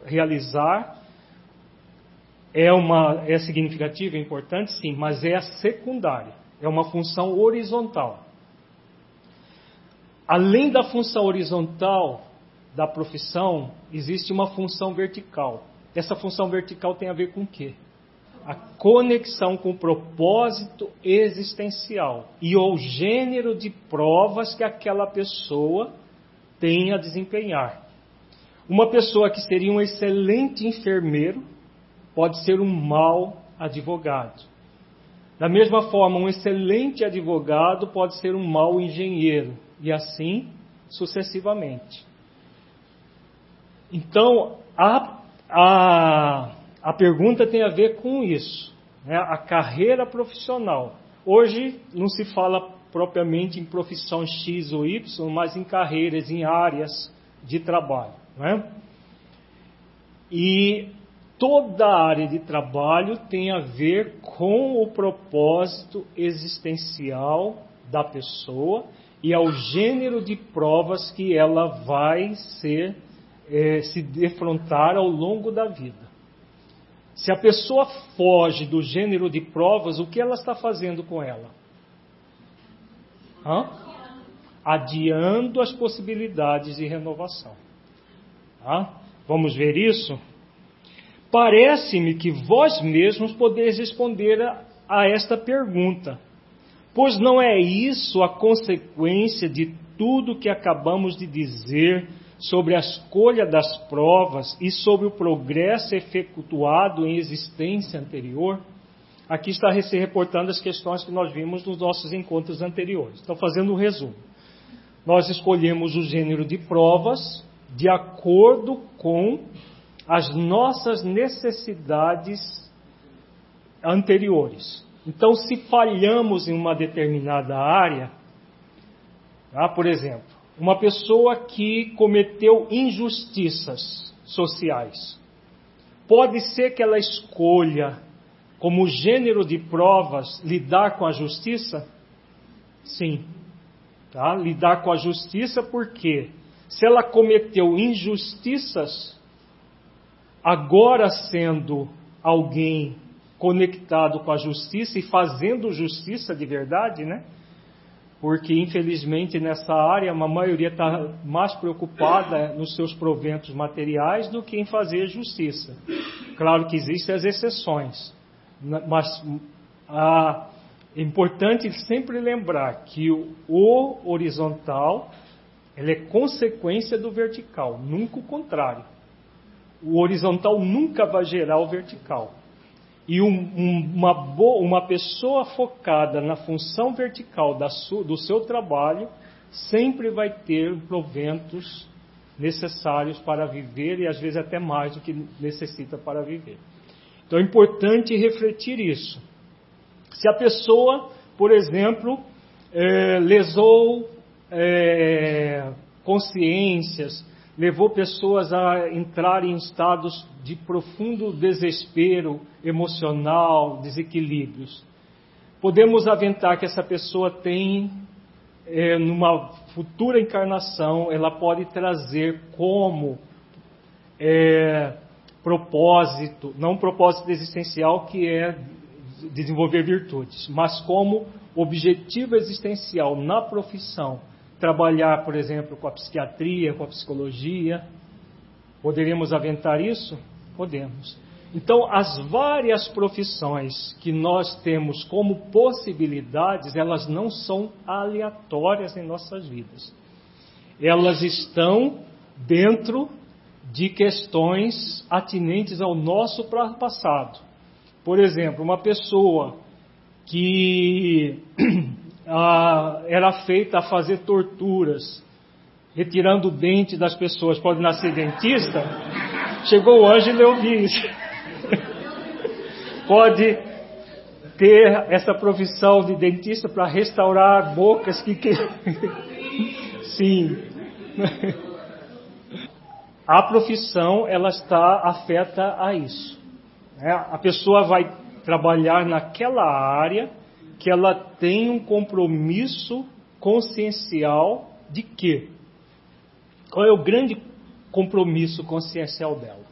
realizar é significativa, é importante, sim, mas é secundária, é uma função horizontal. Além da função horizontal da profissão, existe uma função vertical. Essa função vertical tem a ver com o quê? A conexão com o propósito existencial e o gênero de provas que aquela pessoa tem a desempenhar. Uma pessoa que seria um excelente enfermeiro pode ser um mau advogado. Da mesma forma, um excelente advogado pode ser um mau engenheiro, e assim sucessivamente. Então, a pergunta tem a ver com isso, né? A carreira profissional. Hoje não se fala propriamente em profissão X ou Y, mas em carreiras, em áreas de trabalho, né? E toda a área de trabalho tem a ver com o propósito existencial da pessoa e ao gênero de provas que ela vai se defrontar ao longo da vida. Se a pessoa foge do gênero de provas, o que ela está fazendo com ela? Adiando as possibilidades de renovação. Vamos ver isso? Parece-me que vós mesmos podeis responder a esta pergunta, pois não é isso a consequência de tudo que acabamos de dizer sobre a escolha das provas e sobre o progresso efetuado em existência anterior? Aqui está se reportando as questões que nós vimos nos nossos encontros anteriores. Estou fazendo um resumo. Nós escolhemos o gênero de provas de acordo com as nossas necessidades anteriores. Então, se falhamos em uma determinada área, por exemplo, uma pessoa que cometeu injustiças sociais, pode ser que ela escolha como gênero de provas lidar com a justiça? Sim. Lidar com a justiça porque se ela cometeu injustiças, agora sendo alguém conectado com a justiça e fazendo justiça de verdade, né? Porque infelizmente nessa área a maioria está mais preocupada nos seus proventos materiais do que em fazer justiça. Claro que existem as exceções, mas é importante sempre lembrar que o horizontal ele é consequência do vertical, nunca o contrário. O horizontal nunca vai gerar o vertical. E uma pessoa focada na função vertical do seu trabalho sempre vai ter proventos necessários para viver e às vezes até mais do que necessita para viver. Então é importante refletir isso. Se a pessoa, por exemplo, lesou consciências, levou pessoas a entrar em estados de profundo desespero emocional, desequilíbrios. Podemos aventar que essa pessoa tem, numa futura encarnação, ela pode trazer como propósito, não um propósito existencial que é desenvolver virtudes, mas como objetivo existencial na profissão, trabalhar, por exemplo, com a psiquiatria, com a psicologia. Poderíamos aventar isso? Podemos. Então, as várias profissões que nós temos como possibilidades, elas não são aleatórias em nossas vidas. Elas estão dentro de questões atinentes ao nosso passado. Por exemplo, uma pessoa que era feita a fazer torturas, retirando o dente das pessoas, pode nascer dentista? Chegou o Ângelo e eu vi isso. Pode ter essa profissão de dentista para restaurar bocas que... Sim. A profissão, ela está afeta a isso. A pessoa vai trabalhar naquela área que ela tem um compromisso consciencial de quê? Qual é o grande compromisso consciencial dela?